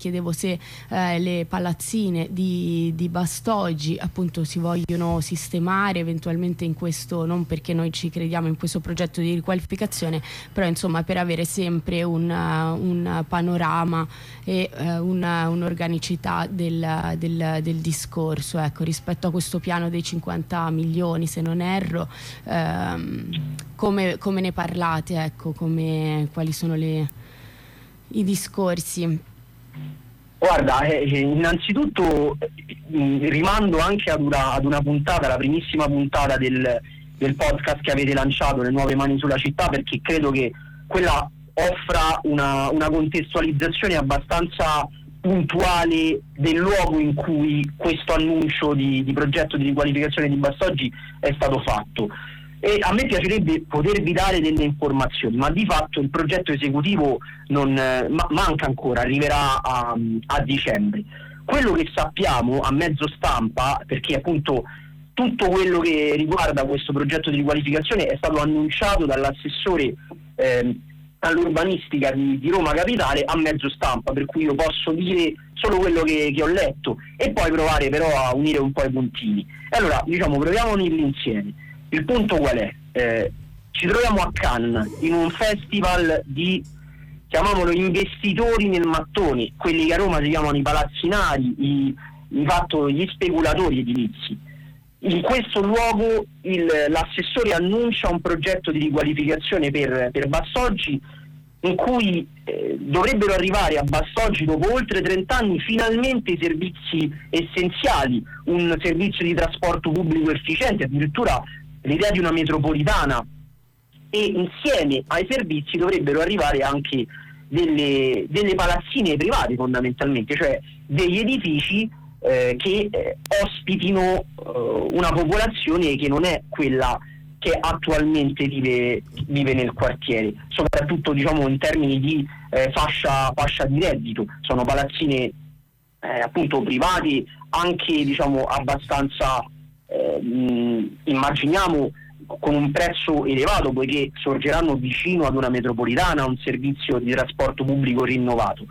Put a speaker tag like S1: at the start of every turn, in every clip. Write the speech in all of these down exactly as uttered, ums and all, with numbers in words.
S1: chiedevo se eh, le palazzine di, di Bastoggi appunto si vogliono sistemare eventualmente in questo, non perché noi ci crediamo in questo progetto di riqualificazione, però insomma per avere sempre un, un panorama e uh, una, un'organicità del, del, del discorso, ecco, rispetto a questo piano dei cinquanta milioni, se non erro, ehm, come, come ne parlate, ecco, come, quali sono le, i discorsi?
S2: Guarda, eh, innanzitutto eh, rimando anche ad una, ad una puntata, la primissima puntata del, del podcast che avete lanciato, Le Nuove Mani sulla Città, perché credo che quella offra una, una contestualizzazione abbastanza puntuale del luogo in cui questo annuncio di, di progetto di riqualificazione di Bastoggi è stato fatto. E a me piacerebbe potervi dare delle informazioni, ma di fatto il progetto esecutivo non ma, manca ancora, arriverà a, a dicembre. Quello che sappiamo a mezzo stampa, perché appunto tutto quello che riguarda questo progetto di riqualificazione è stato annunciato dall'assessore eh, all'urbanistica di, di Roma Capitale a mezzo stampa, per cui io posso dire solo quello che, che ho letto e poi provare però a unire un po' i puntini. E allora, diciamo, proviamo a unirli insieme. Il punto qual è? Eh, ci troviamo a Cannes in un festival di, chiamiamolo, investitori nel mattone, quelli che a Roma si chiamano i palazzinari, i, i fatto, gli speculatori edilizi. In questo luogo il, l'assessore annuncia un progetto di riqualificazione per, per Bastoggi, in cui eh, dovrebbero arrivare a Bastoggi dopo oltre trenta anni finalmente i servizi essenziali, un servizio di trasporto pubblico efficiente, addirittura l'idea di una metropolitana, e insieme ai servizi dovrebbero arrivare anche delle, delle palazzine private fondamentalmente, cioè degli edifici eh, che eh, ospitino eh, una popolazione che non è quella che attualmente vive, vive nel quartiere, soprattutto diciamo in termini di eh, fascia, fascia di reddito. Sono palazzine eh, appunto private, anche diciamo abbastanza Eh, immaginiamo con un prezzo elevato, poiché sorgeranno vicino ad una metropolitana, a un servizio di trasporto pubblico rinnovato.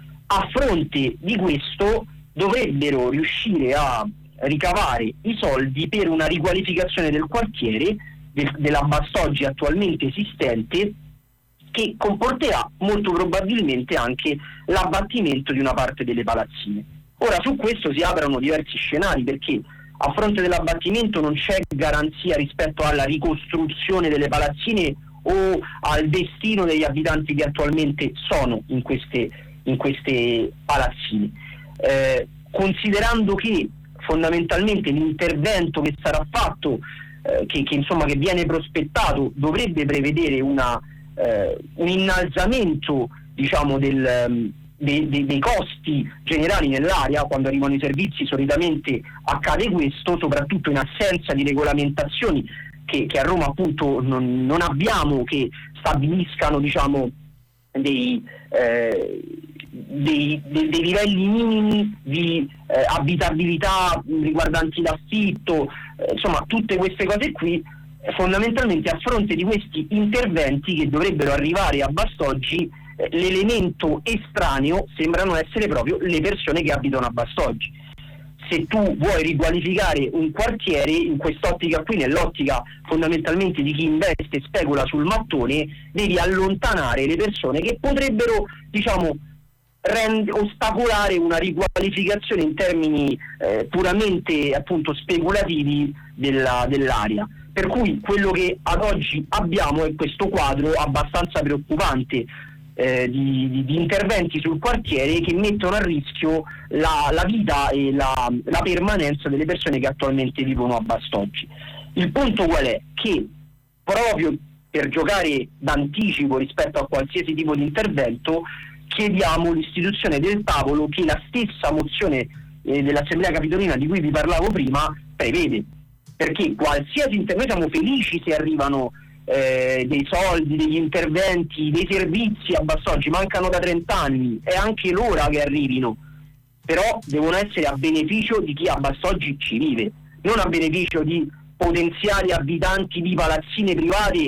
S2: A fronte di questo dovrebbero riuscire a ricavare i soldi per una riqualificazione del quartiere, del, della Bastoggi attualmente esistente, che comporterà molto probabilmente anche l'abbattimento di una parte delle palazzine. Ora, su questo si aprono diversi scenari, perché a fronte dell'abbattimento non c'è garanzia rispetto alla ricostruzione delle palazzine o al destino degli abitanti che attualmente sono in queste, in queste palazzine. Eh, considerando che fondamentalmente l'intervento che sarà fatto, eh, che, che insomma che viene prospettato, dovrebbe prevedere una, eh, un innalzamento diciamo del Dei, dei, dei costi generali nell'area. Quando arrivano i servizi solitamente accade questo, soprattutto in assenza di regolamentazioni che, che a Roma appunto non, non abbiamo, che stabiliscano diciamo dei, eh, dei, dei, dei livelli minimi di eh, abitabilità riguardanti l'affitto, eh, insomma tutte queste cose qui. Fondamentalmente a fronte di questi interventi che dovrebbero arrivare a Bastoggi, l'elemento estraneo sembrano essere proprio le persone che abitano a Bastoggi. Se tu vuoi riqualificare un quartiere in quest'ottica qui, nell'ottica fondamentalmente di chi investe e specula sul mattone, devi allontanare le persone che potrebbero diciamo rend- ostacolare una riqualificazione in termini eh, puramente appunto speculativi della, dell'area. Per cui quello che ad oggi abbiamo è questo quadro abbastanza preoccupante Eh, di, di, di interventi sul quartiere che mettono a rischio la, la vita e la, la permanenza delle persone che attualmente vivono a Bastoggi. Il punto qual è? Che proprio per giocare d'anticipo rispetto a qualsiasi tipo di intervento chiediamo l'istituzione del tavolo che la stessa mozione eh, dell'Assemblea Capitolina di cui vi parlavo prima prevede, perché qualsiasi inter- noi siamo felici se arrivano Eh, dei soldi, degli interventi, dei servizi a Bastoggi, mancano da trenta anni, è anche l'ora che arrivino, però devono essere a beneficio di chi a Bastoggi ci vive, non a beneficio di potenziali abitanti di palazzine private che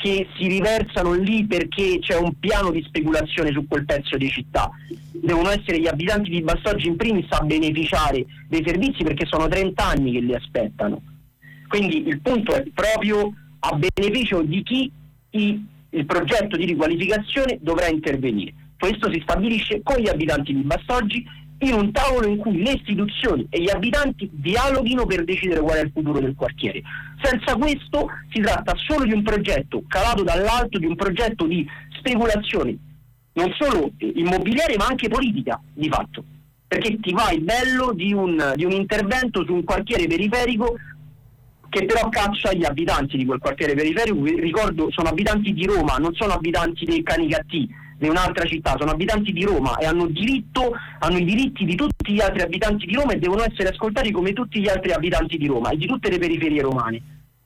S2: che si riversano lì perché c'è un piano di speculazione su quel pezzo di città. Devono essere gli abitanti di Bassoggi in primis a beneficiare dei servizi, perché sono trenta anni che li aspettano. Quindi il punto è proprio a beneficio di chi i, il progetto di riqualificazione dovrà intervenire. Questo si stabilisce con gli abitanti di Bassoggi in un tavolo in cui le istituzioni e gli abitanti dialoghino per decidere qual è il futuro del quartiere. Senza questo si tratta solo di un progetto calato dall'alto, di un progetto di speculazione non solo immobiliare ma anche politica, di fatto, perché ti vai bello di un, di un intervento su un quartiere periferico che però caccia gli abitanti di quel quartiere periferico, che ricordo sono abitanti di Roma, non sono abitanti dei Canicattì, di un'altra città, sono abitanti di Roma e hanno diritto, hanno i diritti di tutti gli altri abitanti di Roma e devono essere ascoltati come tutti gli altri abitanti di Roma e di tutte le periferie romane.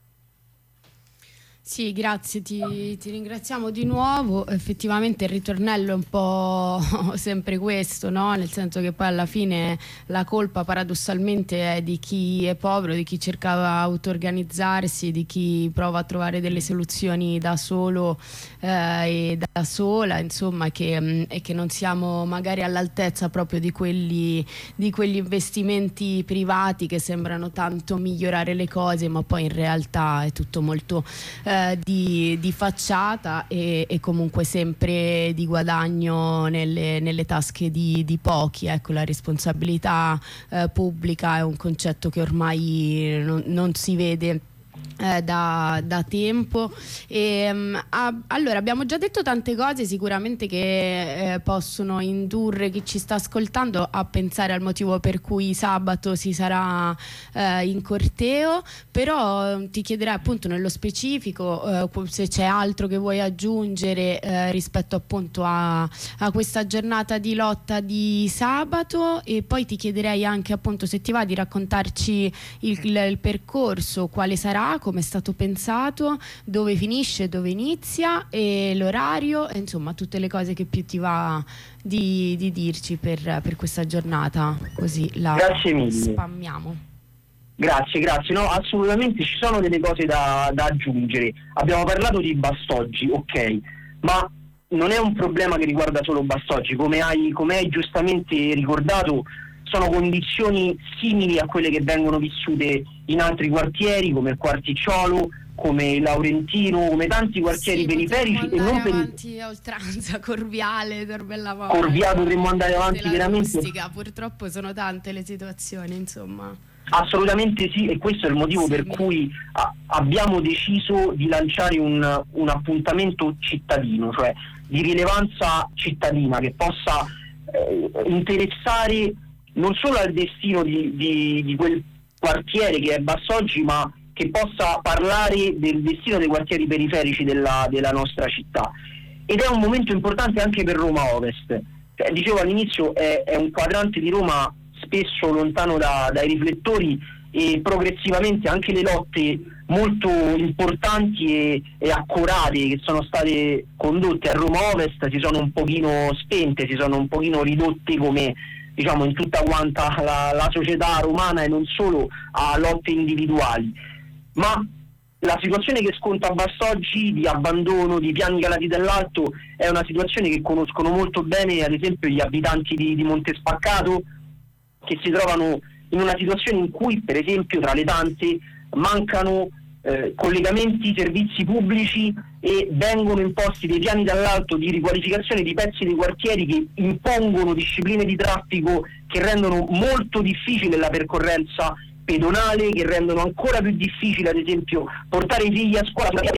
S1: Sì, grazie, ti, ti ringraziamo di nuovo. Effettivamente il ritornello è un po' sempre questo, no? Nel senso che poi alla fine la colpa paradossalmente è di chi è povero, di chi cerca di auto-organizzarsi, di chi prova a trovare delle soluzioni da solo eh, e da sola, insomma, che, e che non siamo magari all'altezza proprio di quelli, di quegli investimenti privati che sembrano tanto migliorare le cose, ma poi in realtà è tutto molto eh, Di, di facciata e, e comunque sempre di guadagno nelle, nelle tasche di, di pochi. Ecco, la responsabilità eh, pubblica è un concetto che ormai non, non si vede Eh, da, da tempo e, um, a, allora abbiamo già detto tante cose sicuramente che eh, possono indurre chi ci sta ascoltando a pensare al motivo per cui sabato si sarà eh, in corteo, però eh, ti chiederei appunto nello specifico eh, se c'è altro che vuoi aggiungere eh, rispetto appunto a, a questa giornata di lotta di sabato, e poi ti chiederei anche appunto se ti va di raccontarci il, il, il percorso, quale sarà, come è stato pensato, dove finisce, dove inizia e l'orario, e insomma tutte le cose che più ti va di, di dirci per, per questa giornata, così la
S2: Grazie mille.
S1: spammiamo.
S2: Grazie, grazie. No, assolutamente ci sono delle cose da, da aggiungere. Abbiamo parlato di Bassoggi, ok, ma non è un problema che riguarda solo Bassoggi, come hai, come hai giustamente ricordato. Sono condizioni simili a quelle che vengono vissute in altri quartieri come il Quarticciolo, come il Laurentino, come tanti quartieri
S1: sì,
S2: periferici e non per
S1: avanti a oltranza, Corviale, Torbellavola.
S2: Corviale potremmo andare avanti veramente.
S1: Purtroppo sono tante le situazioni, insomma.
S2: Assolutamente sì, e questo è il motivo sì, per mi... cui a, abbiamo deciso di lanciare un, un appuntamento cittadino, cioè di rilevanza cittadina, che possa eh, interessare non solo al destino di, di, di quel quartiere che è Bassoggi, ma che possa parlare del destino dei quartieri periferici della, della nostra città. Ed è un momento importante anche per Roma Ovest. Cioè, dicevo all'inizio, è, è un quadrante di Roma spesso lontano da, dai riflettori, e progressivamente anche le lotte molto importanti e, e accorate che sono state condotte a Roma Ovest si sono un pochino spente, si sono un pochino ridotte, come diciamo in tutta quanta la, la società romana, e non solo a lotte individuali. Ma la situazione che sconta Bassoggi di abbandono, di piani calati dall'alto, è una situazione che conoscono molto bene ad esempio gli abitanti di, di Montespaccato, che si trovano in una situazione in cui per esempio tra le tante mancano eh, collegamenti, servizi pubblici, e vengono imposti dei piani dall'alto di riqualificazione di pezzi dei quartieri che impongono discipline di traffico che rendono molto difficile la percorrenza pedonale, che rendono ancora più difficile ad esempio portare i figli a scuola